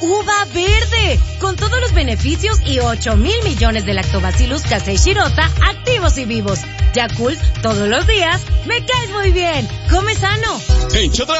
uva verde, con todos los beneficios y 8,000 millones de lactobacillus casei shirota activos y vivos. Yakult, todos los días, me caes muy bien. Come sano. En Chedraui